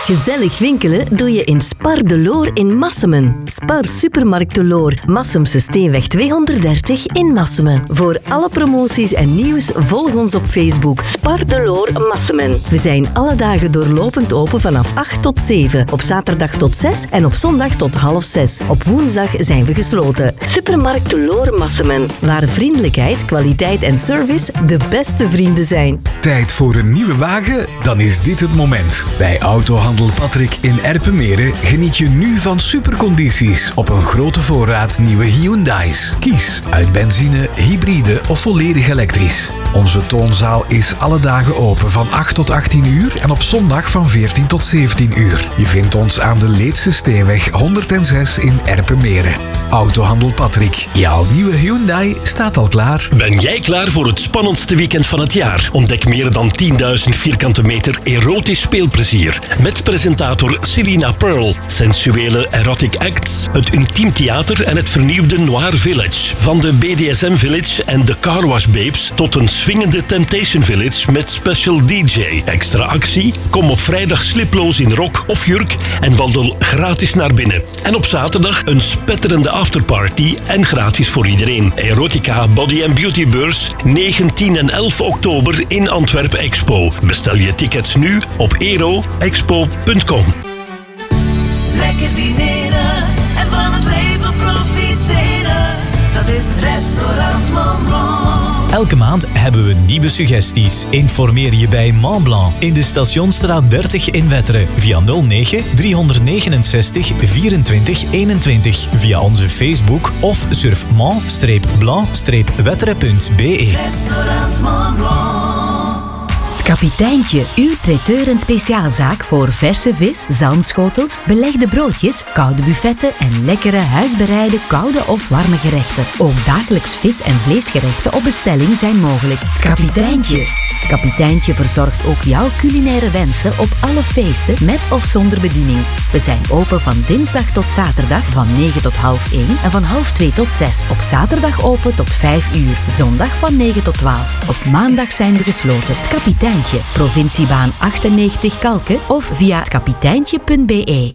Gezellig winkelen doe je in Spar de Loor in Massemen. Spar Supermarkt de Loor, Massemse Steenweg 230 in Massemen. Voor alle promoties en nieuws volg ons op Facebook. Spar de Loor Massemen. We zijn alle dagen doorlopend open vanaf 8 tot 7. Op zaterdag tot 6 en op zondag tot half 6. Op woensdag zijn we gesloten. Supermarkt de Loor Massemen. Waar vriendelijkheid, kwaliteit en service de beste vrienden zijn. Tijd voor een nieuwe wagen? Dan is dit het moment. Bij Autohandel Patrick in Erpenmeren geniet je nu van supercondities op een grote voorraad nieuwe Hyundai's. Kies uit benzine, hybride of volledig elektrisch. Onze toonzaal is alle dagen open van 8 tot 18 uur en op zondag van 14 tot 17 uur. Je vindt ons aan de Leedse Steenweg 106 in Erpenmeren. Autohandel Patrick. Jouw nieuwe Hyundai staat al klaar. Ben jij klaar voor het spannendste weekend van het jaar? Ontdek meer dan 10.000 vierkante meter erotisch speelplezier. Met presentator Selina Pearl, sensuele erotic acts, het intiem theater en het vernieuwde Noir Village. Van de BDSM Village en de Car Wash Babes tot een swingende Temptation Village met special DJ. Extra actie? Kom op vrijdag sliploos in rok of jurk en wandel gratis naar binnen. En op zaterdag een spetterende afterparty en gratis voor iedereen. Erotica Body and Beauty Beurs 9, 10 en 11 oktober in Antwerpen Expo. Bestel je tickets nu op eroexpo.com. Lekker dineren en van het leven profiteren. Dat is Restaurant Mont Blanc. Elke maand hebben we nieuwe suggesties. Informeer je bij Mont Blanc in de Stationsstraat 30 in Wetteren via 09 369 24 21 via onze Facebook of surf mont-blanc-wetteren.be. Restaurant Mont Blanc. Kapiteintje, uw traiteur en speciaalzaak voor verse vis, zalmschotels, belegde broodjes, koude buffetten en lekkere huisbereide koude of warme gerechten. Ook dagelijks vis- en vleesgerechten op bestelling zijn mogelijk. Kapiteintje. Kapiteintje verzorgt ook jouw culinaire wensen op alle feesten met of zonder bediening. We zijn open van dinsdag tot zaterdag van 9 tot half 1 en van half 2 tot 6. Op zaterdag open tot 5 uur. Zondag van 9 tot 12. Op maandag zijn we gesloten. Kapiteintje, provinciebaan 98 Kalken of via kapiteintje.be.